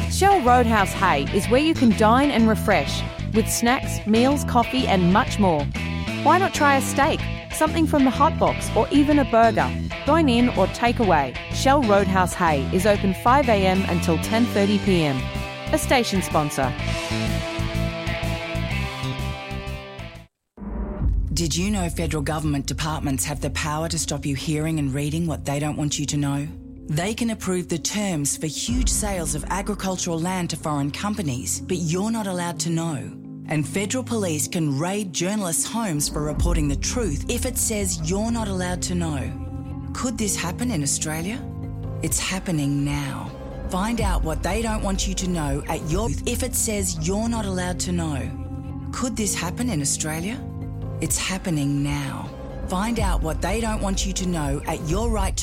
Shell Roadhouse Hay is where you can dine and refresh with snacks, meals, coffee and much more. Why not try a steak, something from the hot box or even a burger? Dine in or take away. Shell Roadhouse Hay is open 5 a.m. until 10:30 p.m. A station sponsor. Did you know federal government departments have the power to stop you hearing and reading what they don't want you to know? They can approve the terms for huge sales of agricultural land to foreign companies, but you're not allowed to know. And federal police can raid journalists' homes for reporting the truth if it says you're not allowed to know. Could this happen in Australia? It's happening now. Find out what they don't want you to know at your if it says you're not allowed to know. Could this happen in Australia? It's happening now. Find out what they don't want you to know at your right to